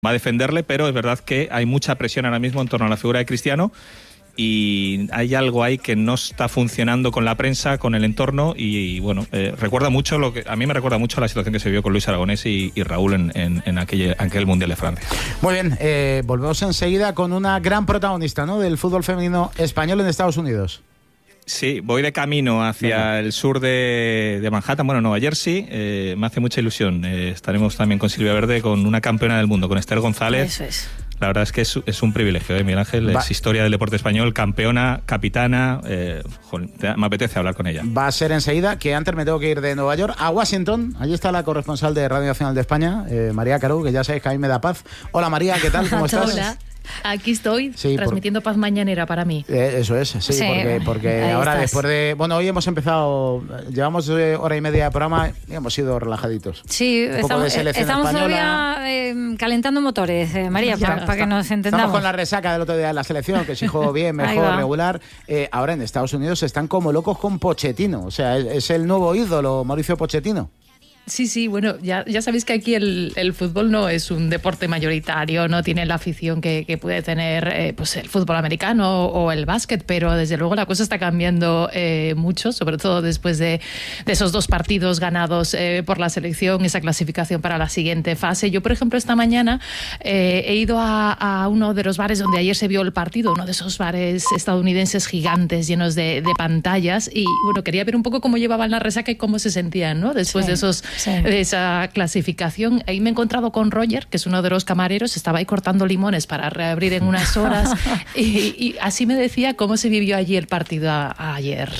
va a defenderle, pero es verdad que hay mucha presión ahora mismo en torno a la figura de Cristiano y hay algo ahí que no está funcionando con la prensa, con el entorno y bueno, recuerda mucho a mí me recuerda mucho a la situación que se vivió con Luis Aragonés y Raúl en aquel Mundial de Francia. Muy bien, volvemos enseguida con una gran protagonista, ¿no?, del fútbol femenino español en Estados Unidos. Sí, voy de camino hacia el sur de Manhattan, bueno, Nueva Jersey, me hace mucha ilusión. Estaremos también con Silvia Verde, con una campeona del mundo, con Esther González. Eso es. La verdad es que es un privilegio, Miguel Ángel, es historia del deporte español, campeona, capitana, me apetece hablar con ella. Va a ser enseguida, que antes me tengo que ir de Nueva York a Washington. Allí está la corresponsal de Radio Nacional de España, María Carú, que ya sabéis que a mí me da paz. Hola María, ¿qué tal? ¿Cómo estás? Hola. Aquí estoy, transmitiendo paz mañanera para mí. Eso es, sí. Porque ahora estás. después de... Bueno, hoy hemos empezado, llevamos hora y media de programa y hemos sido relajaditos. Sí, estamos todavía calentando motores, María, para que nos entendamos. Estamos con la resaca del otro día de la selección, que si jugó bien, mejor, regular. Ahora en Estados Unidos están como locos con Pochettino, o sea, es el nuevo ídolo, Mauricio Pochettino. Sí, bueno, ya sabéis que aquí el fútbol no es un deporte mayoritario, no tiene la afición que puede tener pues el fútbol americano o el básquet, pero desde luego la cosa está cambiando mucho, sobre todo después de esos 2 partidos ganados por la selección, esa clasificación para la siguiente fase. Yo, por ejemplo, esta mañana he ido a uno de los bares donde ayer se vio el partido, uno de esos bares estadounidenses gigantes llenos de pantallas y bueno, quería ver un poco cómo llevaban la resaca y cómo se sentían, ¿no?, después de esa clasificación. Ahí me he encontrado con Roger, que es uno de los camareros, estaba ahí cortando limones para reabrir en unas horas y así me decía cómo se vivió allí el partido ayer.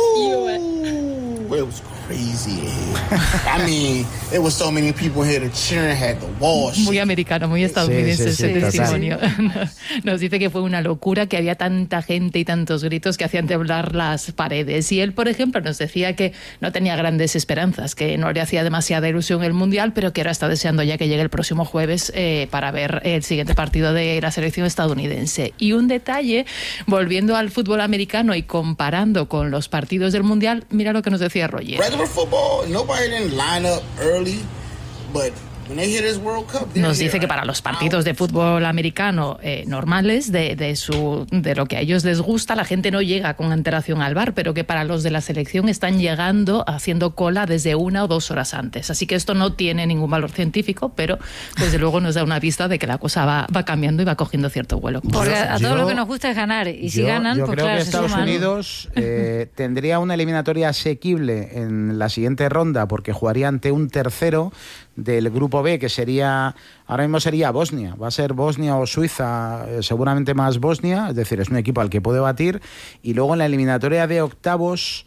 It was crazy. I mean, there was so many people here to cheer and had the walls. Muy americano, muy estadounidense ese testimonio. Nos dice que fue una locura, que había tanta gente y tantos gritos que hacían temblar las paredes. Y él, por ejemplo, nos decía que no tenía grandes esperanzas, que no le hacía demasiada ilusión el Mundial, pero que ahora está deseando ya que llegue el próximo jueves para ver el siguiente partido de la selección estadounidense. Y un detalle, volviendo al fútbol americano y comparando con los partidos del Mundial, mira lo que nos decía Roger. Regular football, nobody didn't line up early, but when they hit this World Cup, nos dice que para los partidos de fútbol americano normales, de lo que a ellos les gusta, la gente no llega con antelación al bar, pero que para los de la selección están llegando haciendo cola desde 1 o 2 horas antes. Así que esto no tiene ningún valor científico, pero desde luego nos da una pista de que la cosa va cambiando y va cogiendo cierto vuelo. Porque a todos lo que nos gusta es ganar, y si ganan, yo pues creo claro, que Estados Unidos tendría una eliminatoria asequible en la siguiente ronda, porque jugaría ante un tercero del grupo B, que ahora mismo sería Bosnia. Va a ser Bosnia o Suiza, seguramente más Bosnia, es decir, es un equipo al que puede batir. Y luego en la eliminatoria de octavos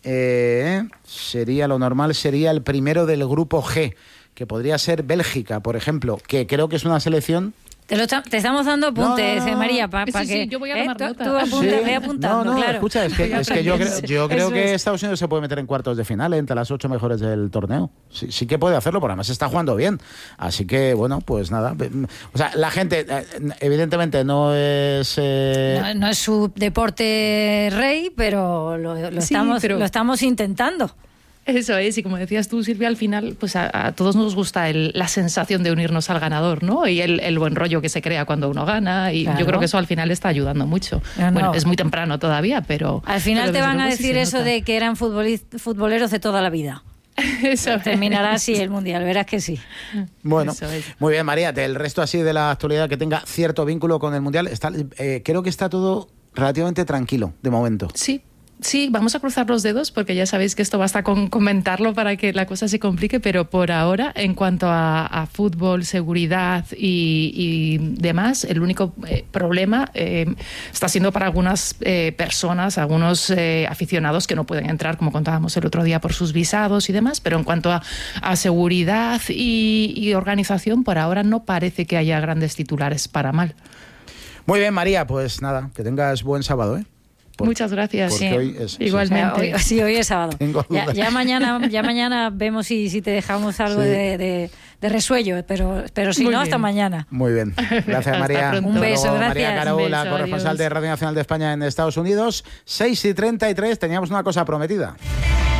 lo normal sería el primero del grupo G, que podría ser Bélgica, por ejemplo, que creo que es una selección... Te estamos dando apuntes, María, para que... yo voy a tomar nota. Tú ve apuntando, claro. Escucha, es que yo creo que Estados Unidos se puede meter en cuartos de final entre las 8 mejores del torneo. Sí que puede hacerlo, porque además está jugando bien. Así que, bueno, pues nada. O sea, la gente, evidentemente, no es... No es su deporte rey, pero lo estamos intentando. Eso es, y como decías tú, Silvia, al final pues a todos nos gusta la sensación de unirnos al ganador, ¿no? Y el buen rollo que se crea cuando uno gana, y yo creo que eso al final está ayudando mucho. Bueno, es muy temprano todavía, pero... Al final te van a decir eso de que eran futboleros de toda la vida. Eso terminará así el Mundial, verás que sí. Bueno, muy bien, María, del resto así de la actualidad que tenga cierto vínculo con el Mundial, creo que está todo relativamente tranquilo de momento. Sí, vamos a cruzar los dedos porque ya sabéis que esto basta con comentarlo para que la cosa se complique, pero por ahora, en cuanto a fútbol, seguridad y demás, el único problema está siendo para algunas personas, algunos aficionados que no pueden entrar, como contábamos el otro día, por sus visados y demás, pero en cuanto a seguridad y organización, por ahora no parece que haya grandes titulares para mal. Muy bien, María, pues nada, que tengas buen sábado, ¿eh? Muchas gracias. Sí, hoy es, igualmente. Hoy es sábado. Ya mañana vemos si te dejamos algo de resuello, pero si no, hasta mañana. Muy bien. Gracias, María. Un beso, gracias. María Carú, la corresponsal de Radio Nacional de España en Estados Unidos. 6:33, teníamos una cosa prometida.